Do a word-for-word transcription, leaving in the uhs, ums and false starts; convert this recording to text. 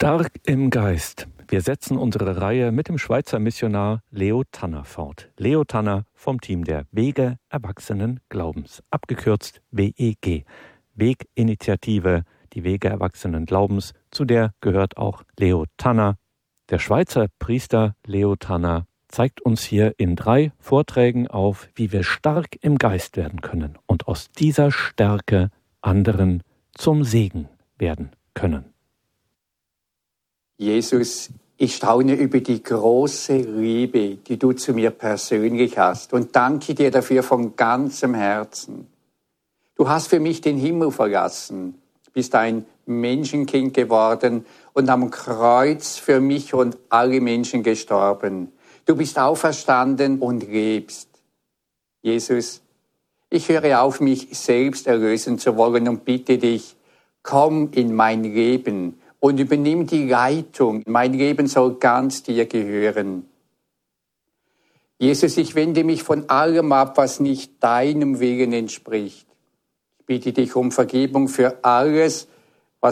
Stark im Geist. Wir setzen unsere Reihe mit dem Schweizer Missionar Leo Tanner fort. Leo Tanner vom Team der Wege Erwachsenen Glaubens, abgekürzt W E G. Weginitiative, die Wege Erwachsenen Glaubens, zu der gehört auch Leo Tanner. Der Schweizer Priester Leo Tanner zeigt uns hier in drei Vorträgen auf, wie wir stark im Geist werden können und aus dieser Stärke anderen zum Segen werden können. Jesus, ich staune über die große Liebe, die du zu mir persönlich hast und danke dir dafür von ganzem Herzen. Du hast für mich den Himmel verlassen, bist ein Menschenkind geworden und am Kreuz für mich und alle Menschen gestorben. Du bist auferstanden und lebst. Jesus, ich höre auf, mich selbst erlösen zu wollen und bitte dich, komm in mein Leben und übernimm die Leitung. Mein Leben soll ganz dir gehören. Jesus, ich wende mich von allem ab, was nicht deinem Willen entspricht. Ich bitte dich um Vergebung für alles,